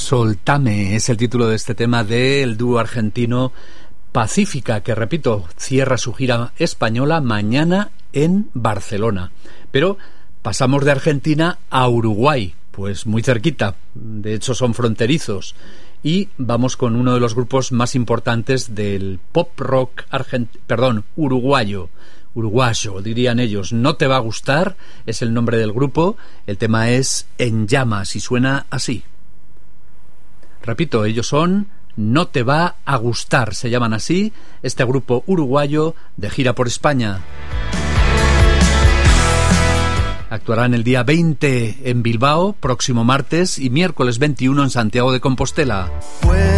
Soltame es el título de este tema del dúo argentino Pacífica, que repito, cierra su gira española mañana en Barcelona. Pero pasamos de Argentina a Uruguay, pues muy cerquita, de hecho son fronterizos. Y vamos con uno de los grupos más importantes del pop rock uruguayo, dirían ellos. No te va a gustar, es el nombre del grupo. El tema es En Llamas y suena así. Repito, ellos son No te va a gustar, se llaman así, este grupo uruguayo de gira por España. Actuarán el día 20 en Bilbao, próximo martes, y miércoles 21 en Santiago de Compostela.